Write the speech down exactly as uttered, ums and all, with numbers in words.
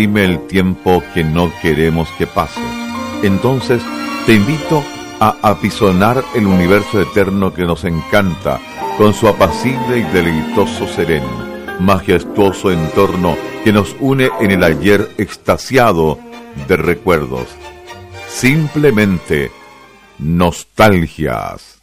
Dime el tiempo que no queremos que pase. Entonces te invito a apisonar el universo eterno que nos encanta con su apacible y deleitoso sereno, majestuoso entorno que nos une en el ayer extasiado de recuerdos. Simplemente nostalgias.